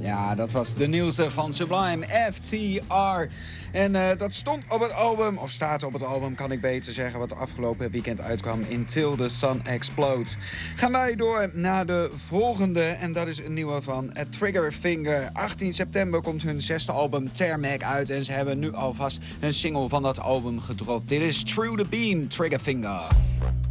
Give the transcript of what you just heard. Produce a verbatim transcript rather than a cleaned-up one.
Ja, dat was de nieuwste van Sublime, F T R. En uh, dat stond op het album, of staat op het album, kan ik beter zeggen, wat afgelopen weekend uitkwam, Until the Sun Explodes. Gaan wij door naar de volgende, en dat is een nieuwe van Triggerfinger. achttien september komt hun zesde album Tarmac uit en ze hebben nu alvast een single van dat album gedropt. Dit is Through the Beam, Triggerfinger.